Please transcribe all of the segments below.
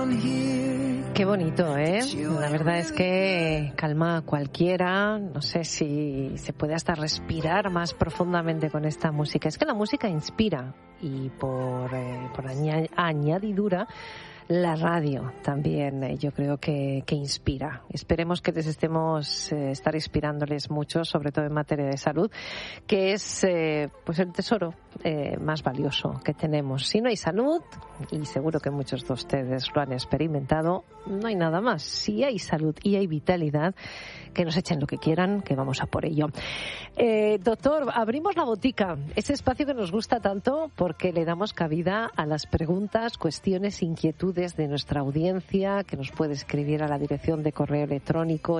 Qué bonito, ¿eh? La verdad es que calma a cualquiera. No sé si se puede hasta respirar más profundamente con esta música. Es que la música inspira y por añadidura la radio también yo creo que inspira. Esperemos que les estemos estar inspirándoles mucho, sobre todo en materia de salud, que es pues el tesoro más valioso que tenemos. Si no hay salud, y seguro que muchos de ustedes lo han experimentado, no hay nada más. Si hay salud y hay vitalidad, que nos echen lo que quieran, que vamos a por ello. Doctor, abrimos la botica, ese espacio que nos gusta tanto porque le damos cabida a las preguntas, cuestiones, inquietudes de nuestra audiencia, que nos puede escribir a la dirección de correo electrónico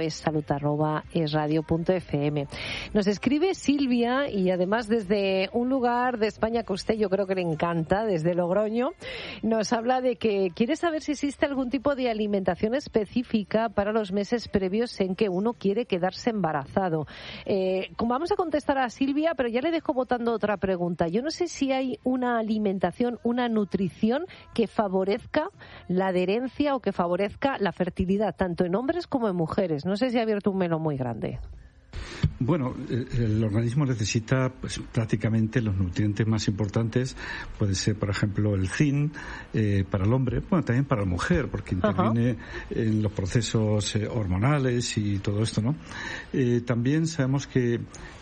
salud@esradio.fm. Nos escribe Silvia, y además desde un lugar de España que a usted yo creo que le encanta, desde Logroño, nos habla de que quiere saber si existe algún tipo de alimentación específica para los meses previos en que uno quiere quedarse embarazado. Vamos a contestar a Silvia, pero ya le dejo botando otra pregunta. Yo no sé si hay una alimentación, una nutrición que favorezca la adherencia o que favorezca la fertilidad, tanto en hombres como en mujeres. No sé si ha abierto un melón muy grande. Bueno, el organismo necesita pues prácticamente los nutrientes más importantes. Puede ser, por ejemplo, el zinc para el hombre, bueno, también para la mujer, porque interviene en los procesos hormonales y todo esto, ¿no? También sabemos que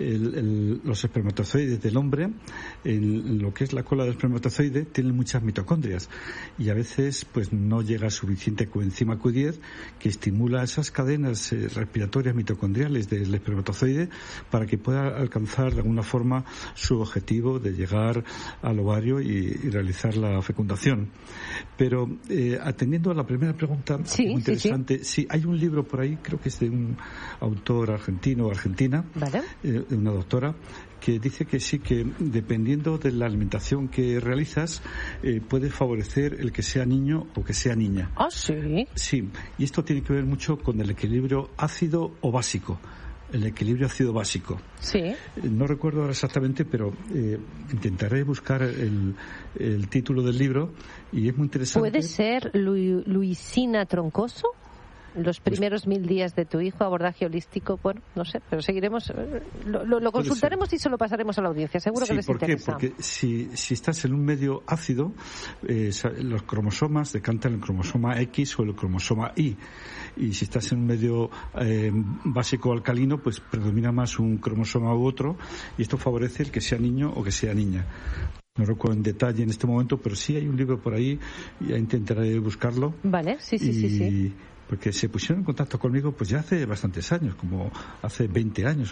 los espermatozoides del hombre, en lo que es la cola del espermatozoide, tienen muchas mitocondrias y a veces pues no llega suficiente coenzima Q10 que estimula esas cadenas respiratorias mitocondriales del espermatozoide para que pueda alcanzar de alguna forma su objetivo de llegar al ovario y realizar la fecundación. Pero atendiendo a la primera pregunta, muy interesante, sí, hay un libro por ahí, creo que es de un autor argentino o argentina, ¿vale? De una doctora, que dice que sí, que dependiendo de la alimentación que realizas, puede favorecer el que sea niño o que sea niña. ¿Ah, sí? Sí, y esto tiene que ver mucho con el equilibrio ácido o básico. El equilibrio ácido básico. Sí. No recuerdo ahora exactamente, pero intentaré buscar el título del libro y es muy interesante. ¿Puede ser Luisina Troncoso? Los primeros 1000 días de tu hijo, abordaje holístico, bueno, no sé, pero seguiremos, lo consultaremos y se lo pasaremos a la audiencia, seguro que les interesa. Porque si estás en un medio ácido, los cromosomas decantan el cromosoma X o el cromosoma Y, y si estás en un medio básico alcalino, pues predomina más un cromosoma u otro, y esto favorece el que sea niño o que sea niña. No recuerdo en detalle en este momento, pero sí hay un libro por ahí, y ya intentaré buscarlo. Vale, sí. Porque se pusieron en contacto conmigo pues ya hace bastantes años, como hace 20 años.